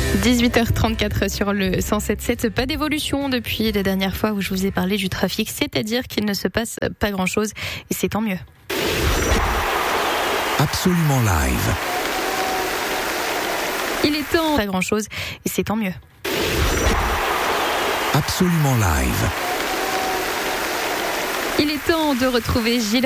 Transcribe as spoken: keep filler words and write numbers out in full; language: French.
dix-huit heures trente-quatre sur le cent sept virgule sept. Pas d'évolution depuis la dernière fois où je vous ai parlé du trafic, c'est-à-dire qu'il ne se passe pas grand-chose et c'est tant mieux. Absolument live. Il est temps, pas grand-chose et c'est tant mieux. Absolument live. Il est temps de retrouver Gilles